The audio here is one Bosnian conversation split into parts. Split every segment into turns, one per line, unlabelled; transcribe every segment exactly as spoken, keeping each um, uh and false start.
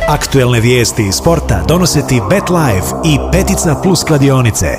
Aktuelne vijesti iz sporta donose ti BetLife i Petica Plus kladionice.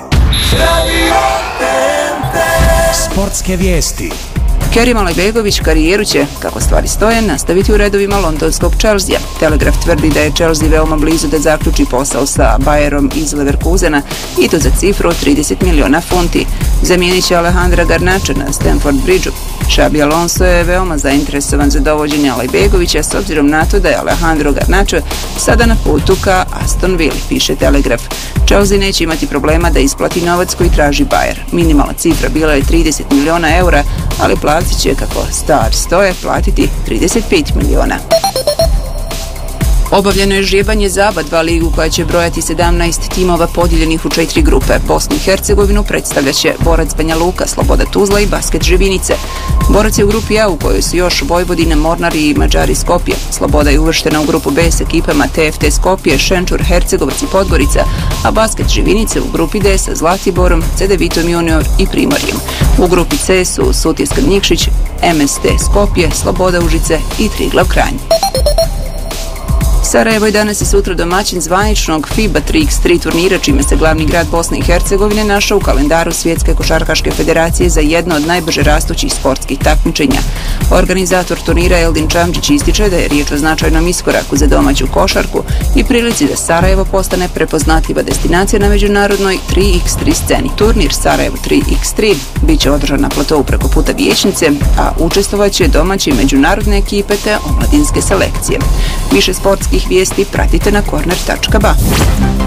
Sportske vijesti.
Kerim Alajbegović karijeru će, kako stvari stoje, nastaviti u redovima londonskog Chelsea. Telegraf tvrdi da je Chelsea veoma blizu da zaključi posao sa Bayerom iz Leverkusena i to za cifru od trideset miliona funti. Zamijenit će Alejandra Garnacha na Stamford Bridgeu. Xabi Alonso je veoma zainteresovan za dovođenje Alajbegovića s obzirom na to da je Alejandro Garnacho sada na putu ka Aston Villa, piše Telegraf. Chelsea neće imati problema da isplati novac koji traži Bayer. Minimalna cifra bila je trideset miliona eura, ali platit će, kako stvari stoje, platiti trideset pet miliona. Obavljeno je žrijebanje za A B A dva ligu koja će brojati sedamnaest timova podijeljenih u četiri grupe. Bosnu i Hercegovinu predstavljaće Borac Banja Luka, Sloboda Tuzla i Basket Živinice. Borac je u grupi A u kojoj su još Vojvodina, Mornar i Mađari Skopje. Sloboda je uvrštena u grupu B s ekipama T F T Skopje, Šenčur, Hercegovac i Podgorica, a Basket Živinice u grupi D sa Zlatiborom, C D Vitom Junior i Primorjem. U grupi C su Sutjeska Nikšić, M S T Skopje, Sloboda Užice i Triglav Kranj. Sarajevo je danas i sutra domaćin zvaničnog FIBA tri iks tri turnira, čime se glavni grad Bosne i Hercegovine našao u kalendaru Svjetske košarkaške federacije za jedno od najbrže rastućih sportskih takmičenja. Organizator turnira Eldin Čamđić ističe da je riječ o značajnom iskoraku za domaću košarku i prilici da Sarajevo postane prepoznatljiva destinacija na međunarodnoj tri iks tri sceni. Turnir Sarajevo tri iks tri bit će održan na platovu preko puta Vijećnice, a učestvovaće domaće i međunarodne ekipe te omladinske selekcije. Više sportskih vijesti pratite na korner tačka ba.